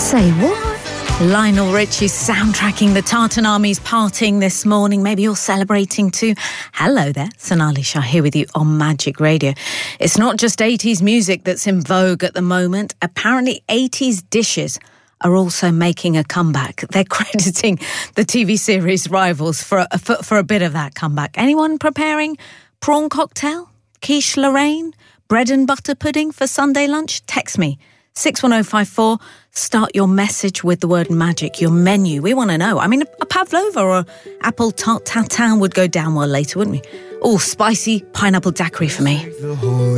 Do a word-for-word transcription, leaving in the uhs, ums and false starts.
Say what? Lionel Richie's soundtracking the Tartan Army's parting this morning. Maybe you're celebrating too. Hello there, Sonali Shah here with you on Magic Radio. It's not just eighties music that's in vogue at the moment. Apparently eighties dishes are also making a comeback. They're crediting the T V series Rivals for a, for, for a bit of that comeback. Anyone preparing prawn cocktail, quiche Lorraine, bread and butter pudding for Sunday lunch? Text me. six one oh five four. Start your message with the word magic, your menu. We want to know. I mean, a pavlova or apple tart tatin would go down well later, wouldn't we? Oh, spicy pineapple daiquiri for me.